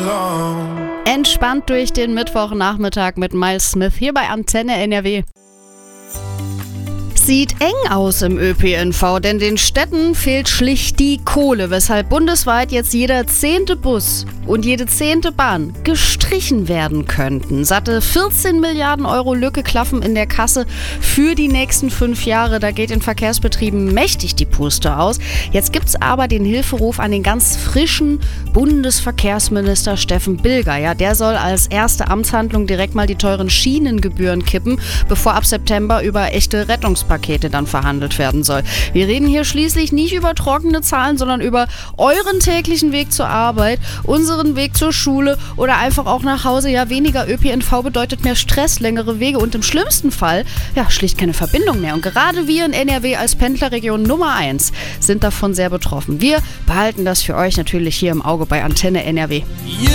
alone. Entspannt durch den Mittwochnachmittag mit Miles Smith hier bei Antenne NRW. Sieht eng aus im ÖPNV, denn den Städten fehlt schlicht die Kohle, weshalb bundesweit jetzt jeder 10. Bus und jede 10. Bahn gestrichen werden könnten. Satte 14 Milliarden Euro Lücke klaffen in der Kasse für die nächsten 5 Jahre. Da geht den Verkehrsbetrieben mächtig die Puste aus. Jetzt gibt's aber den Hilferuf an den ganz frischen Bundesverkehrsminister Steffen Bilger. Ja, der soll als erste Amtshandlung direkt mal die teuren Schienengebühren kippen, bevor ab September über echte Rettungspakete dann verhandelt werden soll. Wir reden hier schließlich nicht über trockene Zahlen, sondern über euren täglichen Weg zur Arbeit, unseren Weg zur Schule oder einfach auch nach Hause. Ja, weniger ÖPNV bedeutet mehr Stress, längere Wege und im schlimmsten Fall, ja, schlicht keine Verbindung mehr. Und gerade wir in NRW als Pendlerregion Nummer 1 sind davon sehr betroffen. Wir behalten das für euch natürlich hier im Auge bei Antenne NRW. You